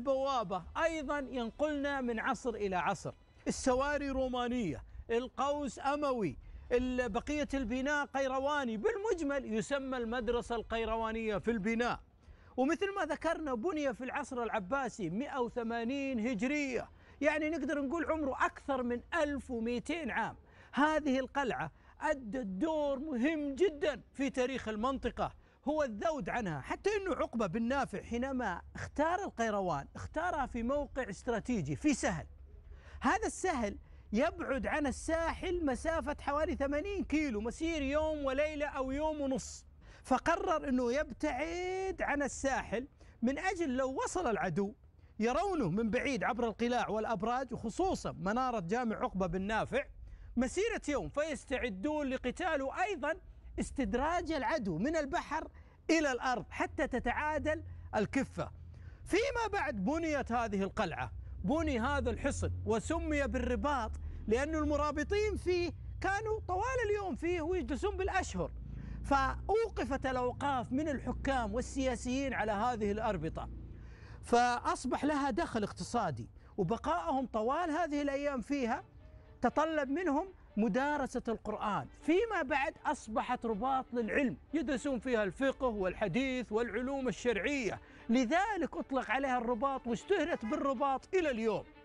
البوابة أيضا ينقلنا من عصر إلى عصر. السواري رومانية، القوس أموي، بقية البناء قيرواني. بالمجمل يسمى المدرسة القيروانية في البناء. ومثل ما ذكرنا بني في العصر العباسي 180 هجرية، يعني نقدر نقول عمره أكثر من 1200 عام. هذه القلعة أدت دور مهم جدا في تاريخ المنطقة، هو الذود عنها، حتى أنه عقبة بن نافع حينما اختار القيروان اختارها في موقع استراتيجي في سهل. هذا السهل يبعد عن الساحل مسافة حوالي 80 كيلو، مسير يوم وليلة أو يوم ونص. فقرر أنه يبتعد عن الساحل من أجل لو وصل العدو يرونه من بعيد عبر القلاع والأبراج، وخصوصا منارة جامع عقبة بن نافع، مسيرة يوم، فيستعدون لقتاله. أيضا استدراج العدو من البحر إلى الأرض حتى تتعادل الكفة. فيما بعد بنيت هذه القلعة، بني هذا الحصن وسمي بالرباط لأن المرابطين فيه كانوا طوال اليوم فيه ويجلسون بالأشهر، فأوقفت الأوقاف من الحكام والسياسيين على هذه الأربطة، فأصبح لها دخل اقتصادي. وبقائهم طوال هذه الأيام فيها تطلب منهم مدارسة القرآن. فيما بعد أصبحت رباط للعلم، يدرسون فيها الفقه والحديث والعلوم الشرعية، لذلك أطلق عليها الرباط واشتهرت بالرباط إلى اليوم.